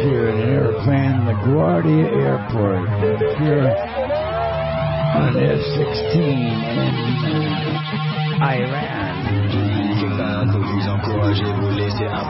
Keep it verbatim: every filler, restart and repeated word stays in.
here in an airplane, LaGuardia Airport. If you're on an F sixteen in uh, Iran.